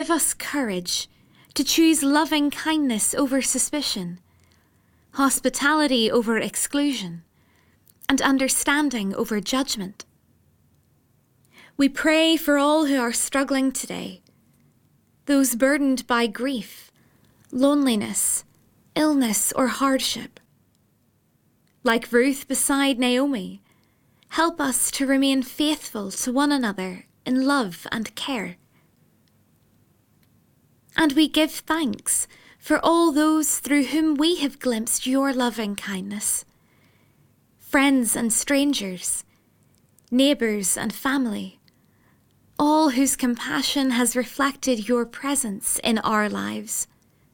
give us courage to choose loving kindness over suspicion, hospitality over exclusion, and understanding over judgment. We pray for all who are struggling today, those burdened by grief, loneliness, illness, or hardship. Like Ruth beside Naomi, help us to remain faithful to one another in love and care. And we give thanks for all those through whom we have glimpsed your loving kindness, friends and strangers, neighbours and family, all whose compassion has reflected your presence in our lives.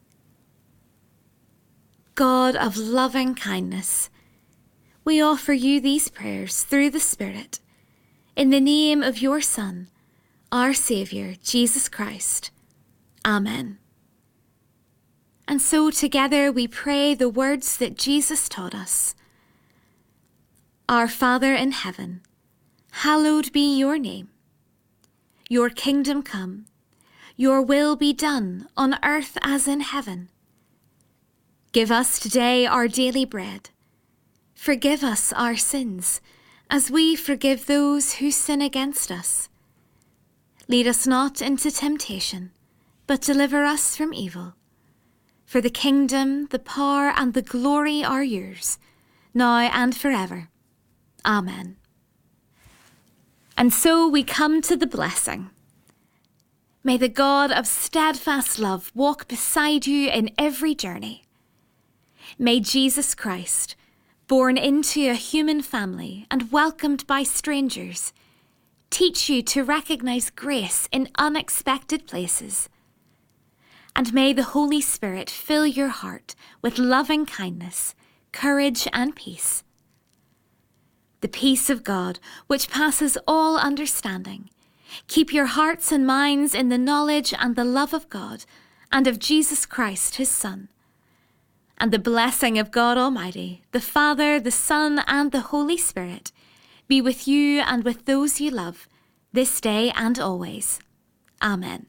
God of loving kindness, we offer you these prayers through the Spirit, in the name of your Son, our Saviour, Jesus Christ. Amen. And so together we pray the words that Jesus taught us. Our Father in heaven, hallowed be your name. Your kingdom come, your will be done on earth as in heaven. Give us today our daily bread. Forgive us our sins, as we forgive those who sin against us. Lead us not into temptation, but deliver us from evil. For the kingdom, the power, and the glory are yours, now and forever. Amen. And so we come to the blessing. May the God of steadfast love walk beside you in every journey. May Jesus Christ, born into a human family and welcomed by strangers, teach you to recognize grace in unexpected places. And may the Holy Spirit fill your heart with loving kindness, courage, and peace. The peace of God, which passes all understanding, keep your hearts and minds in the knowledge and the love of God and of Jesus Christ, his Son. And the blessing of God Almighty, the Father, the Son, and the Holy Spirit, be with you and with those you love, this day and always. Amen.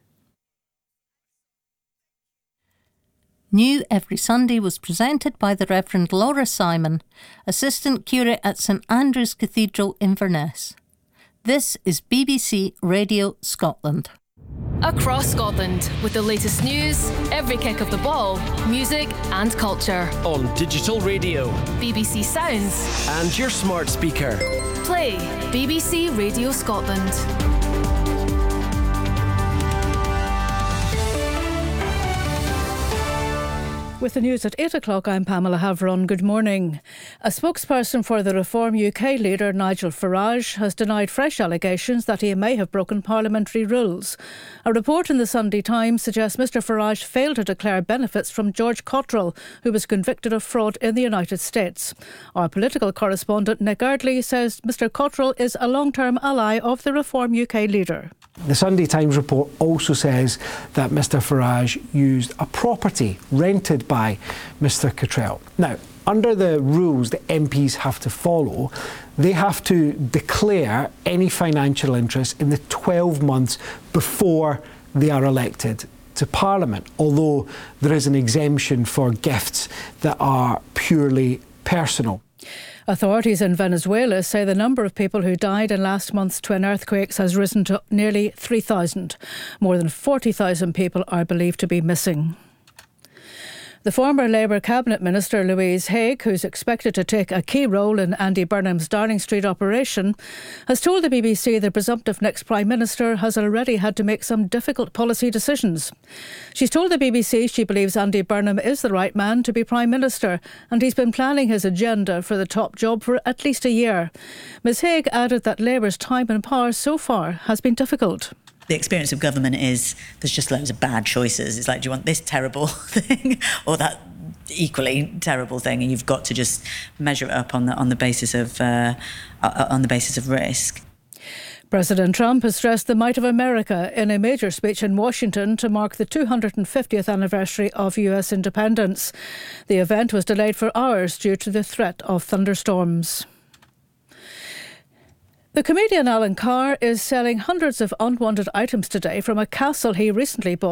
New Every Sunday was presented by the Reverend Laura Simon, Assistant Curate at St Andrew's Cathedral, Inverness. This is BBC Radio Scotland. Across Scotland, with the latest news, every kick of the ball, music and culture. On digital radio, BBC Sounds, and your smart speaker. Play BBC Radio Scotland. With the news at 8 o'clock, I'm Pamela Havron. Good morning. A spokesperson for the Reform UK leader, Nigel Farage, has denied fresh allegations that he may have broken parliamentary rules. A report in the Sunday Times suggests Mr Farage failed to declare benefits from George Cottrell, who was convicted of fraud in the United States. Our political correspondent, Nick Ardley, says Mr Cottrell is a long-term ally of the Reform UK leader. The Sunday Times report also says that Mr Farage used a property rented by Mr Cottrell. Now, under the rules that MPs have to follow, they have to declare any financial interest in the 12 months before they are elected to Parliament, although there is an exemption for gifts that are purely personal. Authorities in Venezuela say the number of people who died in last month's twin earthquakes has risen to nearly 3,000. More than 40,000 people are believed to be missing. The former Labour Cabinet Minister Louise Haigh, who's expected to take a key role in Andy Burnham's Downing Street operation, has told the BBC the presumptive next Prime Minister has already had to make some difficult policy decisions. She's told the BBC she believes Andy Burnham is the right man to be Prime Minister, and he's been planning his agenda for the top job for at least a year. Ms Haigh added that Labour's time in power so far has been difficult. The experience of government is there's just loads of bad choices. It's like, do you want this terrible thing or that equally terrible thing? And you've got to just measure it up on the basis of risk. President Trump has stressed the might of America in a major speech in Washington to mark the 250th anniversary of US independence. The event was delayed for hours due to the threat of thunderstorms. The comedian Alan Carr is selling hundreds of unwanted items today from a castle he recently bought